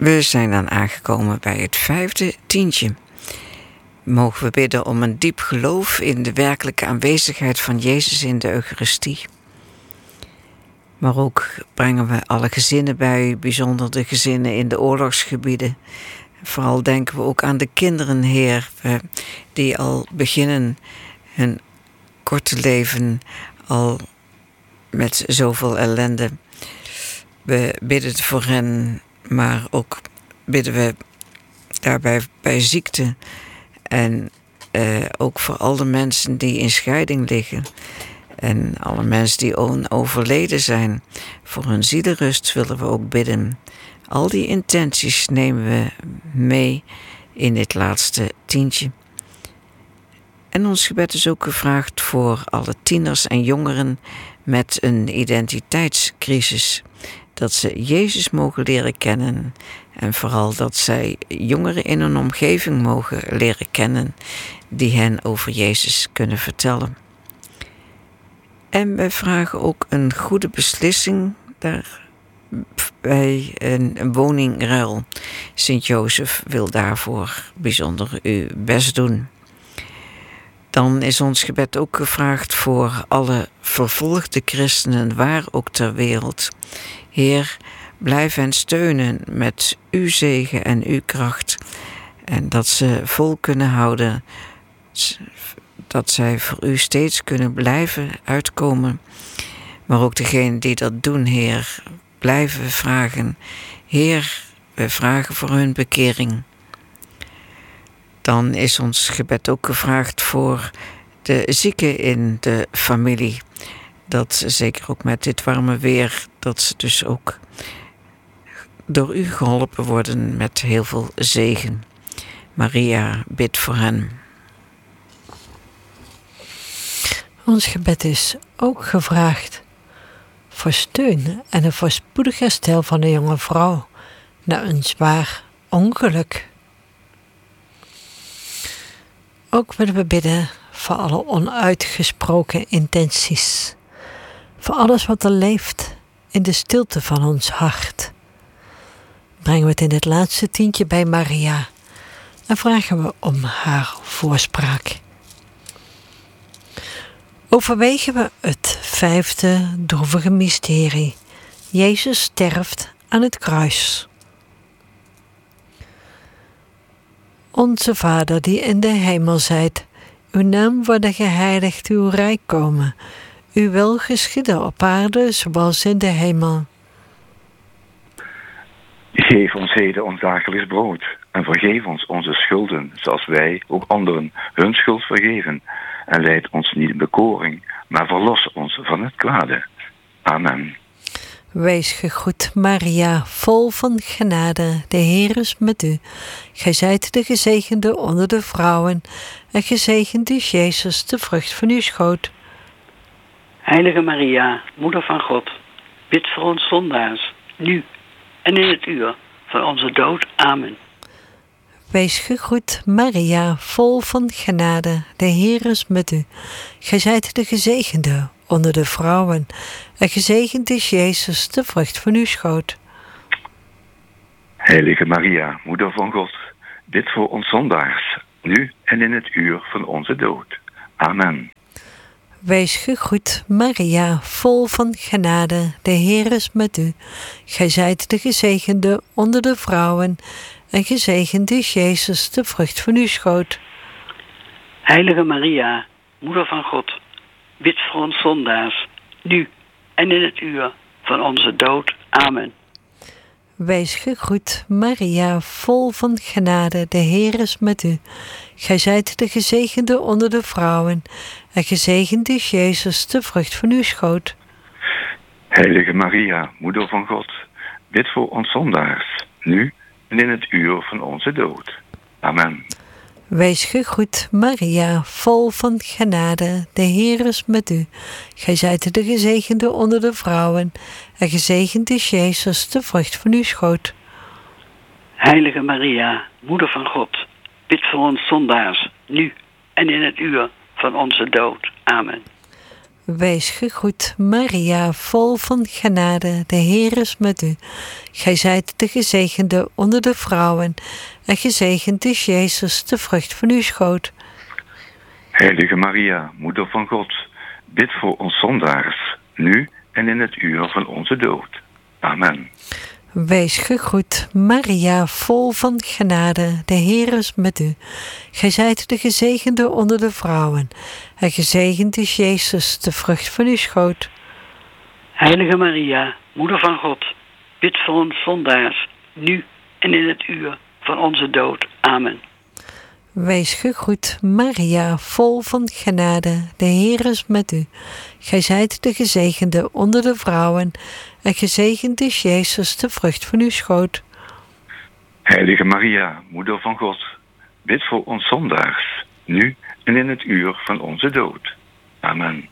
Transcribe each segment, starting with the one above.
We zijn dan aangekomen bij het 5e tientje. Mogen we bidden om een diep geloof in de werkelijke aanwezigheid van Jezus in de Eucharistie. Maar ook brengen we alle gezinnen bij, bijzonder de gezinnen in de oorlogsgebieden. Vooral denken we ook aan de kinderen, Heer, die al beginnen hun korte leven al met zoveel ellende. We bidden voor hen, maar ook bidden we daarbij bij ziekte. En ook voor alle mensen die in scheiding liggen. En alle mensen die overleden zijn. Voor hun zielenrust willen we ook bidden. Al die intenties nemen we mee in dit laatste tientje. En ons gebed is ook gevraagd voor alle tieners en jongeren met een identiteitscrisis. Dat ze Jezus mogen leren kennen. En vooral dat zij jongeren in een omgeving mogen leren kennen die hen over Jezus kunnen vertellen. En wij vragen ook een goede beslissing bij een woningruil. Sint-Jozef wil daarvoor bijzonder uw best doen. Dan is ons gebed ook gevraagd voor alle vervolgde christenen, waar ook ter wereld. Heer, blijf hen steunen met uw zegen en uw kracht. En dat ze vol kunnen houden, dat zij voor u steeds kunnen blijven uitkomen. Maar ook degenen die dat doen, Heer, blijven vragen. Heer, we vragen voor hun bekering. Dan is ons gebed ook gevraagd voor de zieken in de familie. Dat zeker ook met dit warme weer, dat ze dus ook door u geholpen worden met heel veel zegen. Maria, bid voor hen. Ons gebed is ook gevraagd voor steun en een voorspoedig herstel van de jonge vrouw na een zwaar ongeluk. Ook willen we bidden voor alle onuitgesproken intenties. Voor alles wat er leeft in de stilte van ons hart. Brengen we het in het laatste tientje bij Maria en vragen we om haar voorspraak. Overwegen we het 5e droevige mysterie. Jezus sterft aan het kruis. Onze Vader die in de hemel zijt, uw naam worden geheiligd, uw rijk komen. Uw wil geschieden op aarde zoals in de hemel. Geef ons heden ons dagelijks brood en vergeef ons onze schulden, zoals wij ook anderen hun schuld vergeven. En leid ons niet in bekoring, maar verlos ons van het kwade. Amen. Wees gegroet, Maria, vol van genade, de Heer is met u. Gij zijt de gezegende onder de vrouwen, en gezegend is Jezus, de vrucht van uw schoot. Heilige Maria, Moeder van God, bid voor ons zondaars, nu en in het uur van onze dood. Amen. Wees gegroet, Maria, vol van genade, de Heer is met u. Gij zijt de gezegende onder de vrouwen, en gezegend is Jezus, de vrucht van uw schoot. Heilige Maria, Moeder van God, bid voor ons zondaars, nu en in het uur van onze dood. Amen. Wees gegroet, Maria, vol van genade, de Heer is met u. Gij zijt de gezegende onder de vrouwen, en gezegend is Jezus, de vrucht van uw schoot. Heilige Maria, Moeder van God, bid voor ons zondaars, nu en in het uur van onze dood. Amen. Wees gegroet, Maria, vol van genade, de Heer is met u. Gij zijt de gezegende onder de vrouwen, en gezegend is Jezus, de vrucht van uw schoot. Heilige Maria, Moeder van God, bid voor ons zondaars, nu en in het uur van onze dood. Amen. Wees gegroet, Maria, vol van genade, de Heer is met u. Gij zijt de gezegende onder de vrouwen, en gezegend is Jezus, de vrucht van uw schoot. Heilige Maria, Moeder van God, bid voor ons zondaars, nu en in het uur van onze dood. Amen. Wees gegroet, Maria, vol van genade, de Heer is met u. Gij zijt de gezegende onder de vrouwen, en gezegend is Jezus, de vrucht van uw schoot. Heilige Maria, Moeder van God, bid voor ons zondaars, nu en in het uur van onze dood. Amen. Wees gegroet, Maria, vol van genade, de Heer is met u. Gij zijt de gezegende onder de vrouwen, en gezegend is Jezus, de vrucht van uw schoot. Heilige Maria, Moeder van God, bid voor ons zondaars, nu en in het uur van onze dood. Amen. Wees gegroet, Maria, vol van genade, de Heer is met u. Gij zijt de gezegende onder de vrouwen, en gezegend is Jezus, de vrucht van uw schoot. Heilige Maria, Moeder van God, bid voor ons zondaars, nu en in het uur van onze dood. Amen.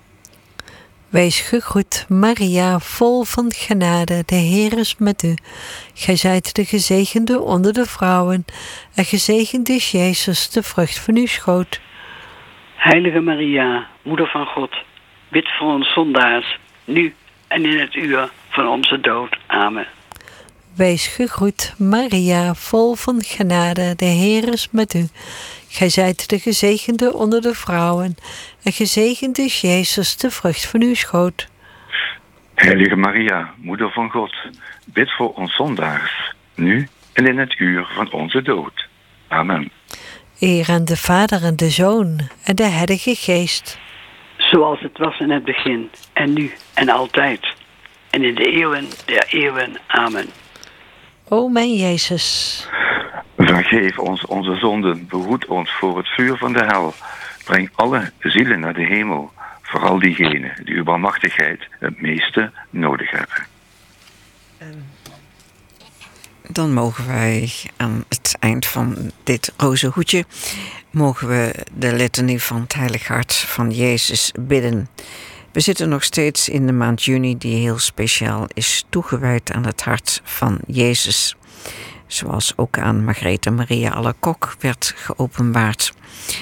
Wees gegroet, Maria, vol van genade, de Heer is met u. Gij zijt de gezegende onder de vrouwen, en gezegend is Jezus, de vrucht van uw schoot. Heilige Maria, Moeder van God, bid voor ons zondaars, nu en in het uur van onze dood. Amen. Wees gegroet, Maria, vol van genade, de Heer is met u. Gij zijt de gezegende onder de vrouwen, en gezegend is Jezus, de vrucht van uw schoot. Heilige Maria, Moeder van God, bid voor ons zondaars, nu en in het uur van onze dood. Amen. Eer aan de Vader en de Zoon en de Heilige Geest. Zoals het was in het begin, en nu en altijd, en in de eeuwen der eeuwen. Amen. O mijn Jezus, Vergeef ons onze zonden, behoed ons voor het vuur van de hel. Breng alle zielen naar de hemel, vooral diegenen die uw barmhartigheid het meeste nodig hebben. Dan mogen wij aan het eind van dit rozenhoedje mogen we de litanie van het Heilig Hart van Jezus bidden. We zitten nog steeds in de maand juni die heel speciaal is toegewijd aan het hart van Jezus. Zoals ook aan Margaretha Maria Alacoque werd geopenbaard.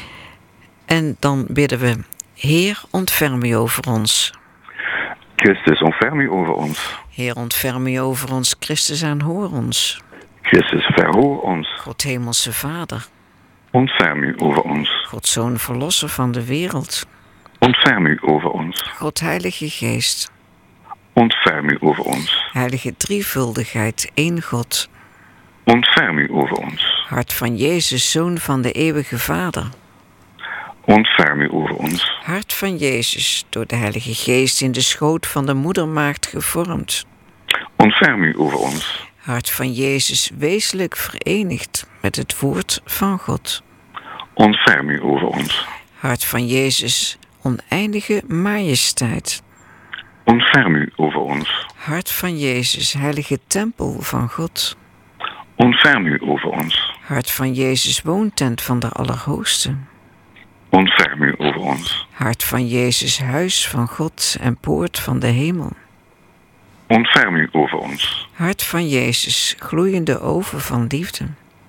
En dan bidden we: Heer, ontferm u over ons. Christus, ontferm u over ons. Heer, ontferm u over ons. Christus, aanhoor ons. Christus, verhoor ons. God, Hemelse Vader. Ontferm u over ons. God, Zoon, Verlosser van de wereld. Ontferm u over ons. God, Heilige Geest. Ontferm u over ons. Heilige drievuldigheid, één God. Ontferm u over ons. Hart van Jezus, Zoon van de eeuwige Vader. Ontferm u over ons. Hart van Jezus, door de Heilige Geest in de schoot van de moedermaagd gevormd. Ontferm u over ons. Hart van Jezus, wezenlijk verenigd met het woord van God. Ontferm u over ons. Hart van Jezus, oneindige majesteit. Ontferm u over ons. Hart van Jezus, heilige tempel van God. Ontferm u over ons. Hart van Jezus, woontent van de Allerhoogste. Ontferm u over ons. Hart van Jezus, huis van God en poort van de hemel. Ontferm u over ons. Hart van Jezus, gloeiende oven van liefde.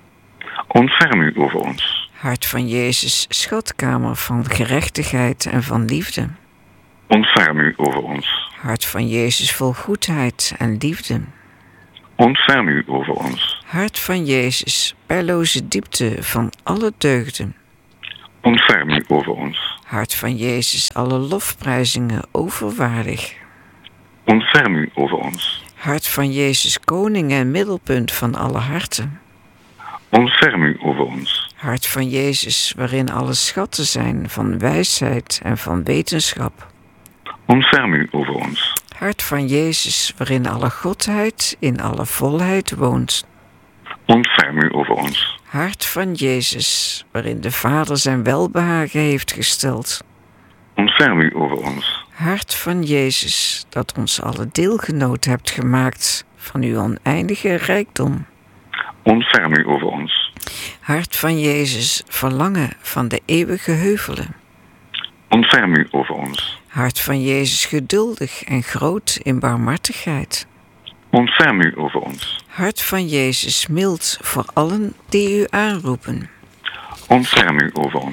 Ontferm u over ons. Hart van Jezus, schatkamer van gerechtigheid en van liefde. Ontferm u over ons. Hart van Jezus, vol goedheid en liefde. Ontferm u over ons. Hart van Jezus, pijloze diepte van alle deugden. Ontferm u over ons. Hart van Jezus, alle lofprijzingen overwaardig. Ontferm u over ons. Hart van Jezus, koning en middelpunt van alle harten. Ontferm u over ons. Hart van Jezus, waarin alle schatten zijn van wijsheid en van wetenschap. Ontferm u over ons. Hart van Jezus, waarin alle godheid in alle volheid woont. Ontferm u over ons. Hart van Jezus, waarin de Vader zijn welbehagen heeft gesteld. Ontferm u over ons. Hart van Jezus, dat ons alle deelgenoot hebt gemaakt van uw oneindige rijkdom. Ontferm u over ons. Hart van Jezus, verlangen van de eeuwige heuvelen. Ontferm u over ons. Hart van Jezus, geduldig en groot in barmhartigheid. Ontferm u over ons. Hart van Jezus, mild voor allen die u aanroepen. Ontferm u over ons.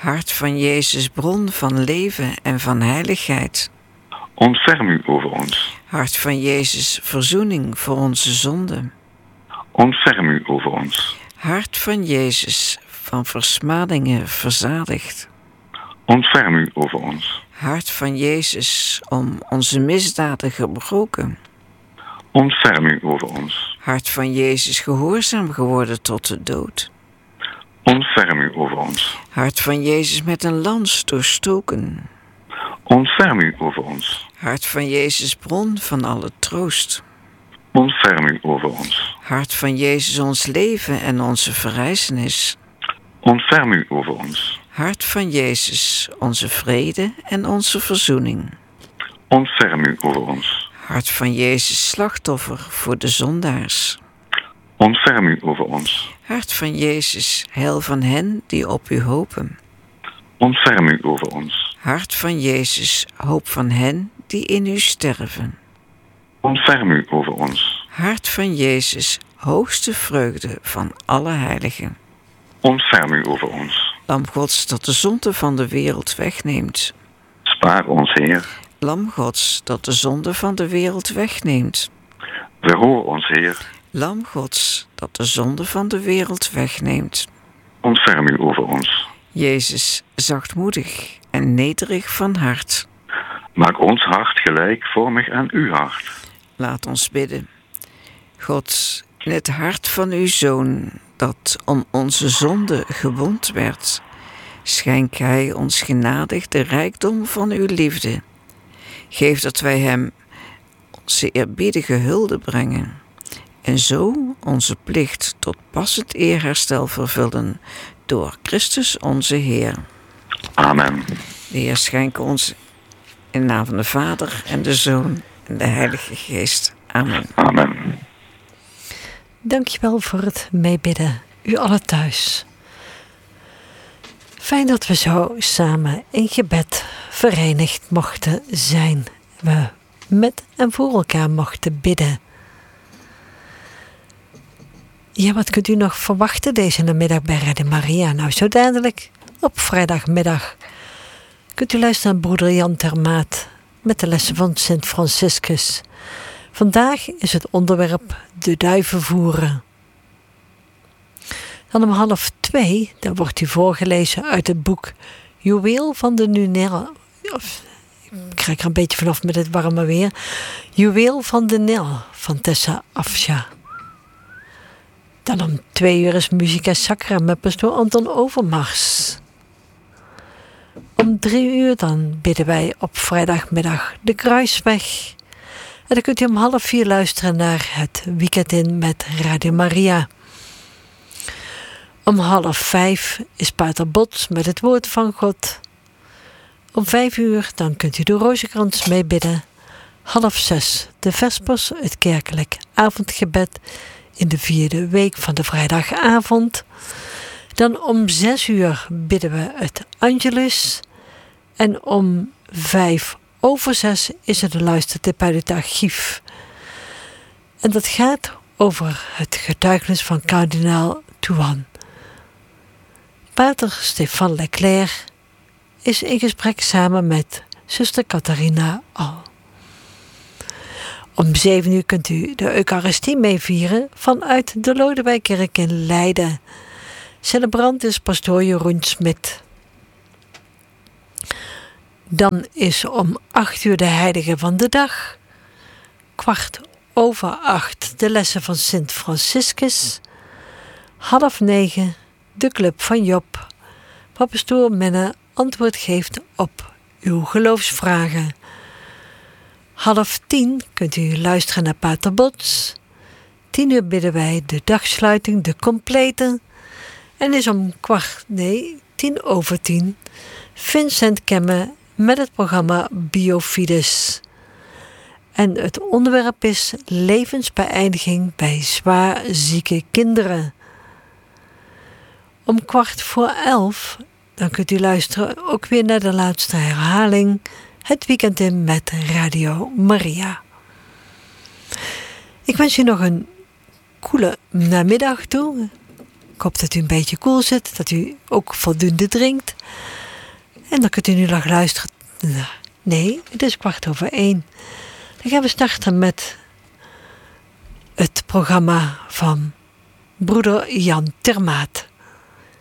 Hart van Jezus, bron van leven en van heiligheid. Ontferm u over ons. Hart van Jezus, verzoening voor onze zonden. Ontferm u over ons. Hart van Jezus, van versmadingen verzadigd. Ontferm u over ons. Hart van Jezus, om onze misdaden gebroken. Ontferm u over ons. Hart van Jezus, gehoorzaam geworden tot de dood. Ontferm u over ons. Hart van Jezus, met een lans doorstoken. Ontferm u over ons. Hart van Jezus, bron van alle troost. Ontferm u over ons. Hart van Jezus, ons leven en onze verrijzenis. Ontferm u over ons. Hart van Jezus, onze vrede en onze verzoening. Ontferm u over ons. Hart van Jezus, slachtoffer voor de zondaars. Ontferm u over ons. Hart van Jezus, heil van hen die op u hopen. Ontferm u over ons. Hart van Jezus, hoop van hen die in u sterven. Ontferm u over ons. Hart van Jezus, hoogste vreugde van alle heiligen. Ontferm u over ons. Lam Gods, dat de zonde van de wereld wegneemt. Spaar ons, Heer. Lam Gods, dat de zonde van de wereld wegneemt. Verhoor ons, Heer. Lam Gods, dat de zonde van de wereld wegneemt. Ontferm u over ons. Jezus, zachtmoedig en nederig van hart. Maak ons hart gelijkvormig aan uw hart. Laat ons bidden. God, in het hart van uw Zoon, dat om onze zonde gewond werd, schenk hij ons genadig de rijkdom van uw liefde. Geef dat wij hem onze eerbiedige hulde brengen en zo onze plicht tot passend eerherstel vervullen door Christus onze Heer. Amen. De Heer schenke ons in de naam van de Vader en de Zoon en de Heilige Geest. Amen. Amen. Dankjewel voor het meebidden, u allen thuis. Fijn dat we zo samen in gebed verenigd mochten zijn. We met en voor elkaar mochten bidden. Ja, wat kunt u nog verwachten deze namiddag bij Radio Maria? Nou, zo dadelijk op vrijdagmiddag kunt u luisteren naar broeder Jan Termaat met de lessen van Sint Franciscus. Vandaag is het onderwerp de duiven voeren. Dan om 1:30, dan wordt u voorgelezen uit het boek Juweel van de Nil. Ik krijg er een beetje vanaf met het warme weer. Juweel van de Nil van Tessa Afsha. Dan om 2:00 is Musica Sacra met pastoor Anton Overmars. Om 3:00 dan bidden wij op vrijdagmiddag de Kruisweg. En dan kunt u om 3:30 luisteren naar het Weekend in met Radio Maria. Om 4:30 is Pater Bots met het woord van God. Om 5:00 dan kunt u de Rozenkrans meebidden. 5:30 de Vespers, het kerkelijk avondgebed in de 4e week van de vrijdagavond. Dan om 6:00 bidden we het Angelus. En om 5:05 is er de luistertip uit het archief. En dat gaat over het getuigenis van kardinaal Thuan. Pater Stefan Leclerc is in gesprek samen met zuster Catharina Al. Om 7:00 kunt u de Eucharistie meevieren vanuit de Lodewijkkerk in Leiden. Celebrant is pastoor Jeroen Smit. Dan is om 8:00 de heilige van de dag. 8:15 de lessen van Sint Franciscus. 8:30 de club van Job, waar pastoor Menne antwoord geeft op uw geloofsvragen. 9:30 kunt u luisteren naar Pater Bots. 10:00 bidden wij de dagsluiting, de complete. En is om 10:10 Vincent Kemme met het programma Biofides. En het onderwerp is levensbeëindiging bij zwaar zieke kinderen. Om 11:15 dan kunt u luisteren ook weer naar de laatste herhaling. Het Weekend in met Radio Maria. Ik wens u nog een koele namiddag toe. Ik hoop dat u een beetje koel zit, dat u ook voldoende drinkt. En dan kunt u nu nog luisteren. Nee, het is 1:15. Dan gaan we starten met het programma van broeder Jan Termaat.